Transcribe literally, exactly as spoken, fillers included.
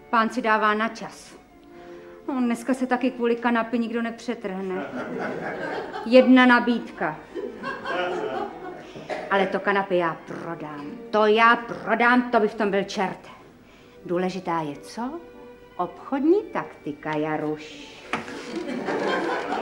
Pán si dává na čas. No, dneska se taky kvůli kanapy nikdo nepřetrhne. Jedna nabídka. Ale to kanapy já prodám. To já prodám, to by v tom byl čert. Důležitá je co? Obchodní taktika, Jaruš.